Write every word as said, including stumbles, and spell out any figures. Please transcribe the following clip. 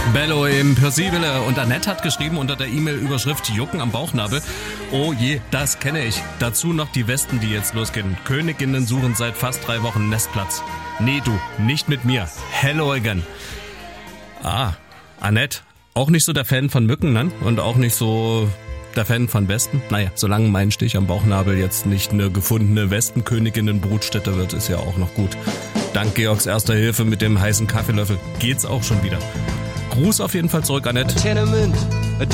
Bello im Percivile. Und Annette hat geschrieben unter der E-Mail-Überschrift Jucken am Bauchnabel. Oh je, das kenne ich. Dazu noch die Wespen, die jetzt losgehen. Königinnen suchen seit fast drei Wochen Nestplatz. Nee, du, nicht mit mir. Hello again. Ah, Annette, auch nicht so der Fan von Mücken, ne? Und auch nicht so der Fan von Wespen. Naja, solange mein Stich am Bauchnabel jetzt nicht eine gefundene Wespenköniginnen-Brutstätte wird, ist ja auch noch gut. Dank Georgs erster Hilfe mit dem heißen Kaffeelöffel geht's auch schon wieder. Gruß auf jeden Fall zurück, Annette. Tenement.